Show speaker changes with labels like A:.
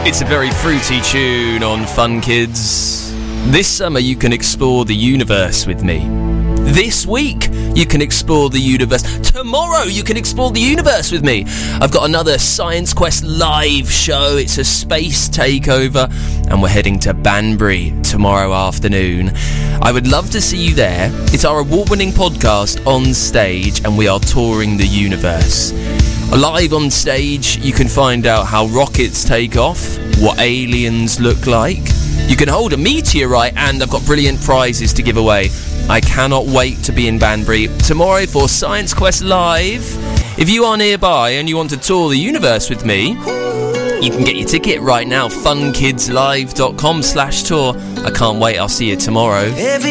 A: It's a very fruity tune on Fun Kids. This summer you can explore the universe with me. This week you can explore the universe. Tomorrow you can explore the universe with me. I've got another Science Quest live show. It's a space takeover and we're heading to Banbury tomorrow afternoon. I would love to see you there. It's our award-winning podcast on stage and we are touring the universe. Live on stage, you can find out how rockets take off, what aliens look like. You can hold a meteorite, and I've got brilliant prizes to give away. I cannot wait to be in Banbury tomorrow for Science Quest Live. If you are nearby and you want to tour the universe with me, you can get your ticket right now, funkidslive.com/tour. I can't wait, I'll see you tomorrow.